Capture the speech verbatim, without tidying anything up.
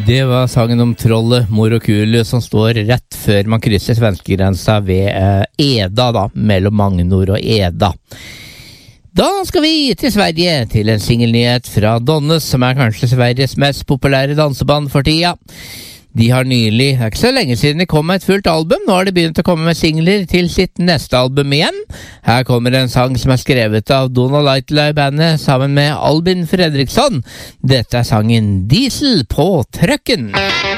Det var sangen om trollet Morokulu som står rett før man krysser svenskegrensa ved eh, Eda da, mellom Magnor og Eda. Da skal vi til Sverige, til en singelnyhet fra Donnes, som er kanskje Sveriges mest populære danseband for tida. De har nylig, det er ikke så lenge siden de kom med et fullt album, nå har de begynt å komme med singler til sitt neste album igjen. Her kommer en sang som er skrevet av Donald Lightly-bandet sammen med Albin Fredriksson. Dette er sangen Diesel på Trøkken.